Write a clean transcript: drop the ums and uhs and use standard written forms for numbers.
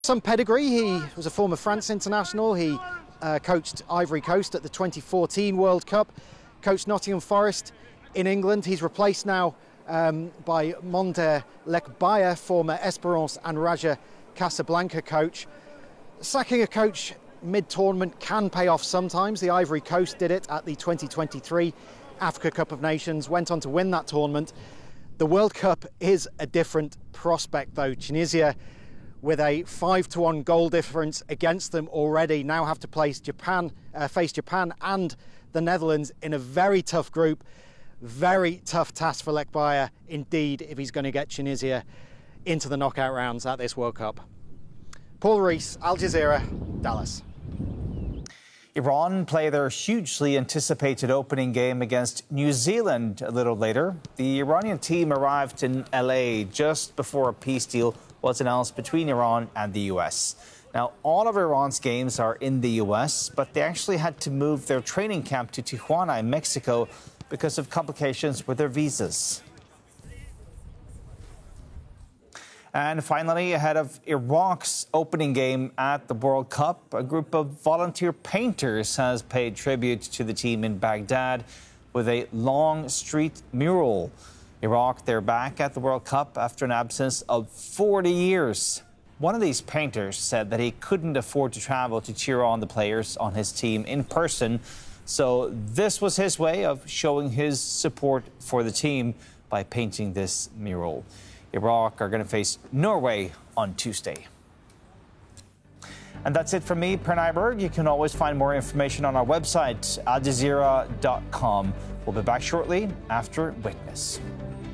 Some pedigree. He was a former France international. He coached Ivory Coast at the 2014 World Cup, coached Nottingham Forest in England. He's replaced now by Monder Lekbaya, former Esperance and Raja Casablanca coach. Sacking a coach mid-tournament can pay off sometimes. The Ivory Coast did it at the 2023 Africa Cup of Nations, went on to win that tournament. The World Cup is a different prospect though. Tunisia, with a 5-1 goal difference against them already, now have to face Japan and the Netherlands in a very tough group. Very tough task for Lekbaya indeed if he's going to get Tunisia into the knockout rounds at this World Cup. Paul Rees, Al Jazeera, Dallas. Iran play their hugely anticipated opening game against New Zealand a little later. The Iranian team arrived in LA just before a peace deal was announced between Iran and the US. Now, all of Iran's games are in the US, but they actually had to move their training camp to Tijuana in Mexico because of complications with their visas. And finally, ahead of Iraq's opening game at the World Cup, a group of volunteer painters has paid tribute to the team in Baghdad with a long street mural. Iraq, they're back at the World Cup after an absence of 40 years. One of these painters said that he couldn't afford to travel to cheer on the players on his team in person, so this was his way of showing his support for the team by painting this mural. Iraq are going to face Norway on Tuesday. And that's it from me, Per Nyberg. You can always find more information on our website, aljazeera.com. We'll be back shortly after Witness.